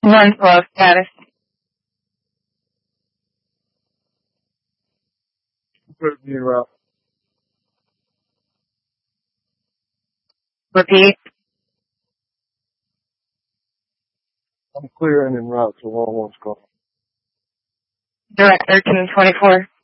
Run flow status. Put me in route. Repeat. I'm clear and in route to 101's call. Direct 1324.